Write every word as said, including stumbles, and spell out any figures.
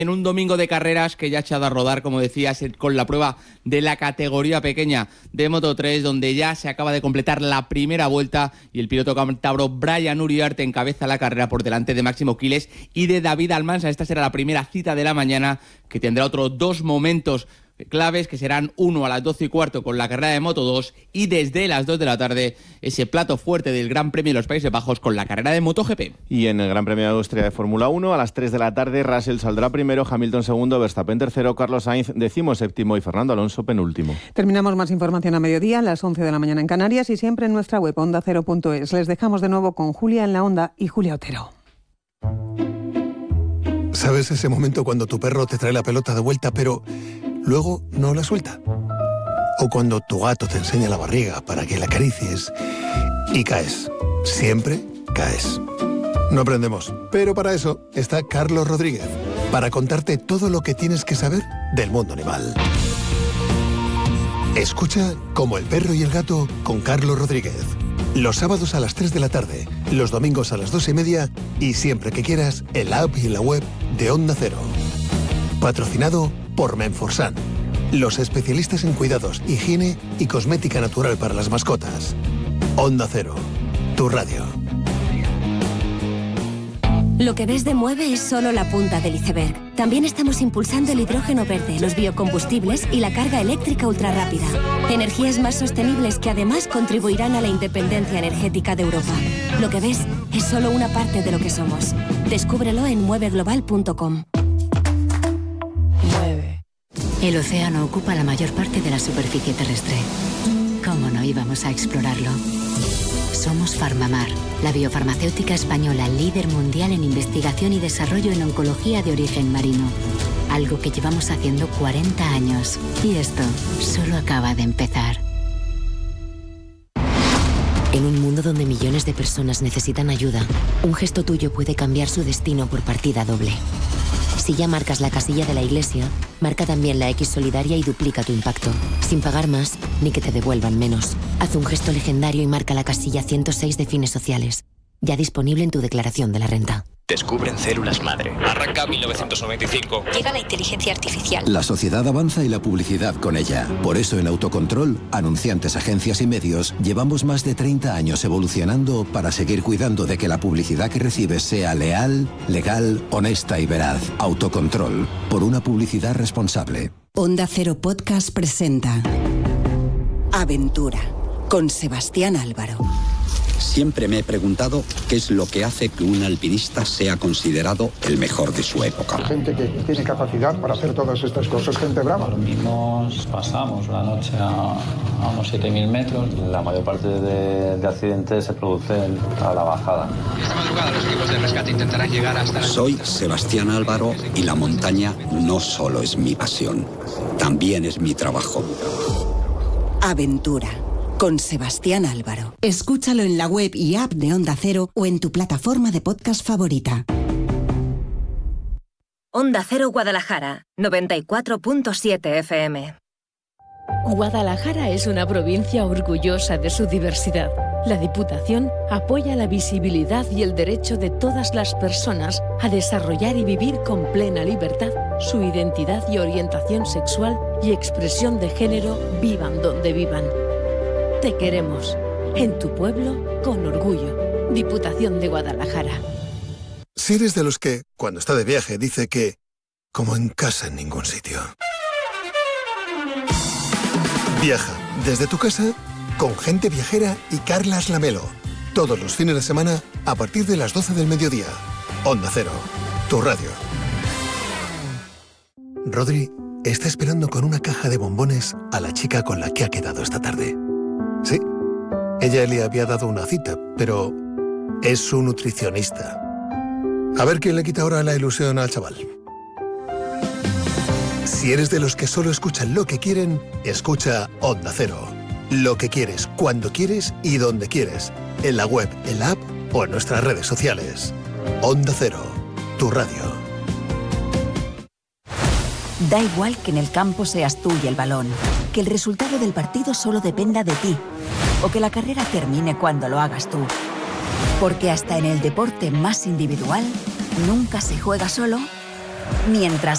En un domingo de carreras que ya ha echado a rodar, como decías, con la prueba de la categoría pequeña de Moto tres, donde ya se acaba de completar la primera vuelta y el piloto cántabro Brian Uriarte encabeza la carrera por delante de Máximo Quiles y de David Almansa. Esta será la primera cita de la mañana, que tendrá otros dos momentos claves, que serán uno a las doce y cuarto con la carrera de Moto dos y desde las dos de la tarde ese plato fuerte del Gran Premio de los Países Bajos con la carrera de MotoGP. Y en el Gran Premio de Austria de Fórmula uno a las tres de la tarde Russell saldrá primero, Hamilton segundo, Verstappen tercero, Carlos Sainz décimo séptimo y Fernando Alonso penúltimo. Terminamos más información a mediodía, a las once de la mañana en Canarias y siempre en nuestra web onda cero punto es. Les dejamos de nuevo con Julia en la Onda y Julia Otero. ¿Sabes ese momento cuando tu perro te trae la pelota de vuelta pero luego no la suelta? O cuando tu gato te enseña la barriga para que la acaricies y caes. Siempre caes. No aprendemos, pero para eso está Carlos Rodríguez, para contarte todo lo que tienes que saber del mundo animal. Escucha Como el perro y el gato con Carlos Rodríguez. Los sábados a las tres de la tarde, los domingos a las dos y media y siempre que quieras en la app y en la web de Onda Cero. Patrocinado por Menforsan, los especialistas en cuidados, higiene y cosmética natural para las mascotas. Onda Cero, tu radio. Lo que ves de Mueve es solo la punta del iceberg. También estamos impulsando el hidrógeno verde, los biocombustibles y la carga eléctrica ultrarrápida. Energías más sostenibles que además contribuirán a la independencia energética de Europa. Lo que ves es solo una parte de lo que somos. Descúbrelo en mueve global punto com. Mueve. El océano ocupa la mayor parte de la superficie terrestre. ¿Cómo no íbamos a explorarlo? Somos Farmamar, la biofarmacéutica española líder mundial en investigación y desarrollo en oncología de origen marino. Algo que llevamos haciendo cuarenta años. Y esto solo acaba de empezar. En un mundo donde millones de personas necesitan ayuda, un gesto tuyo puede cambiar su destino por partida doble. Si ya marcas la casilla de la iglesia, marca también la X solidaria y duplica tu impacto, sin pagar más ni que te devuelvan menos. Haz un gesto legendario y marca la casilla ciento seis de Fines Sociales, ya disponible en tu declaración de la renta. Descubren células madre. Arranca mil novecientos noventa y cinco. Llega la inteligencia artificial. La sociedad avanza y la publicidad con ella. Por eso en Autocontrol, anunciantes, agencias y medios, llevamos más de treinta años evolucionando para seguir cuidando de que la publicidad que recibes sea leal, legal, honesta y veraz. Autocontrol, por una publicidad responsable. Onda Cero Podcast presenta Aventura, con Sebastián Álvaro. Siempre me he preguntado qué es lo que hace que un alpinista sea considerado el mejor de su época. Gente que tiene capacidad para hacer todas estas cosas, gente brava. Dormimos, pasamos la noche a, a unos siete mil metros. La mayor parte de, de accidentes se producen a la bajada. Esta madrugada los equipos de rescate intentarán llegar hasta... Soy Sebastián Álvaro y la montaña no solo es mi pasión, también es mi trabajo. Aventura, con Sebastián Álvaro. Escúchalo en la web y app de Onda Cero o en tu plataforma de podcast favorita. Onda Cero Guadalajara, noventa y cuatro punto siete F M. Guadalajara es una provincia orgullosa de su diversidad. La Diputación apoya la visibilidad y el derecho de todas las personas a desarrollar y vivir con plena libertad su identidad y orientación sexual y expresión de género, vivan donde vivan. Te queremos. En tu pueblo, con orgullo. Diputación de Guadalajara. Si eres de los que, cuando está de viaje, dice que como en casa en ningún sitio. Viaja desde tu casa con Gente Viajera y Carlas Lamelo. Todos los fines de semana a partir de las doce del mediodía. Onda Cero, tu radio. Rodri está esperando con una caja de bombones a la chica con la que ha quedado esta tarde. Sí, ella le había dado una cita, pero es su nutricionista. A ver quién le quita ahora la ilusión al chaval. Si eres de los que solo escuchan lo que quieren, escucha Onda Cero. Lo que quieres, cuando quieres y donde quieres. En la web, en la app o en nuestras redes sociales. Onda Cero, tu radio. Da igual que en el campo seas tú y el balón, que el resultado del partido solo dependa de ti, o que la carrera termine cuando lo hagas tú. Porque hasta en el deporte más individual, nunca se juega solo mientras